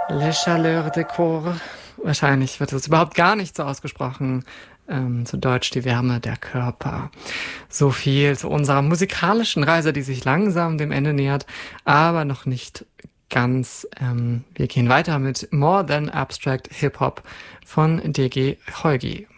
Le Chaleur de Corps. Wahrscheinlich wird es überhaupt gar nicht so ausgesprochen. Zu Deutsch die Wärme der Körper. So viel zu unserer musikalischen Reise, die sich langsam dem Ende nähert, aber noch nicht ganz. Wir gehen weiter mit More Than Abstract Hip Hop von DG Heugi.